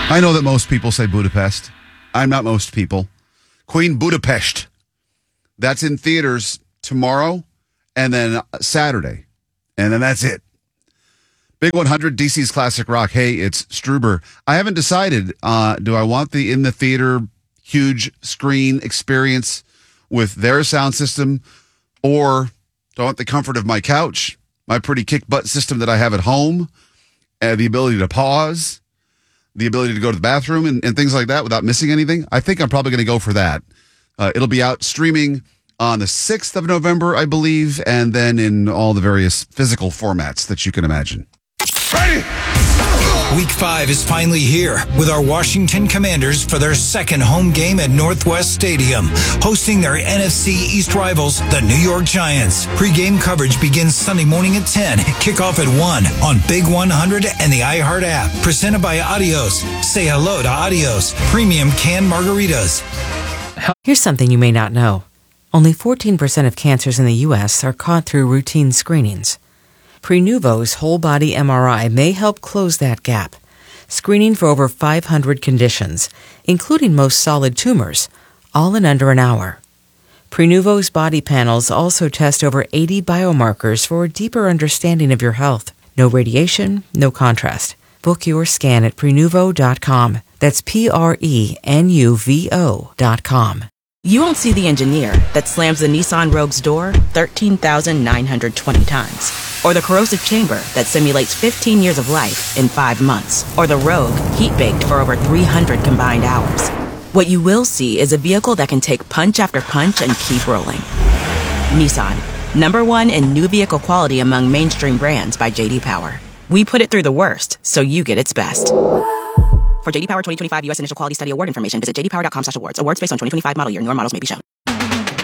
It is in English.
I know that most people say Budapest. I'm not most people. Queen Budapest. That's in theaters tomorrow and then Saturday. And then that's it. Big 100, DC's Classic Rock. Hey, it's Struber. I haven't decided, do I want the in the theater huge screen experience with their sound system, or do I want the comfort of my couch, my pretty kick butt system that I have at home, the ability to pause, the ability to go to the bathroom and things like that without missing anything? I think I'm probably going to go for that. It'll be out streaming on the 6th of November, I believe, and then in all the various physical formats that you can imagine. Ready? Week 5 is finally here with our Washington Commanders for their second home game at Northwest Stadium, hosting their NFC East rivals, the New York Giants. Pre-game coverage begins Sunday morning at 10, kickoff at 1 on Big 100 and the iHeart app. Presented by Adios. Say hello to Adios. Premium canned margaritas. Here's something you may not know. Only 14% of cancers in the U.S. are caught through routine screenings. Prenuvo's whole-body MRI may help close that gap, screening for over 500 conditions, including most solid tumors, all in under an hour. Prenuvo's body panels also test over 80 biomarkers for a deeper understanding of your health. No radiation, no contrast. Book your scan at Prenuvo.com. That's Prenuvo.com. You won't see the engineer that slams the Nissan Rogue's door 13,920 times. Or the corrosive chamber that simulates 15 years of life in 5 months. Or the Rogue heat-baked for over 300 combined hours. What you will see is a vehicle that can take punch after punch and keep rolling. Nissan, #1 in new vehicle quality among mainstream brands by J.D. Power. We put it through the worst, so you get its best. For J.D. Power 2025 U.S. Initial Quality Study Award information, visit jdpower.com/awards. Awards based on 2025 model year. Newer models may be shown.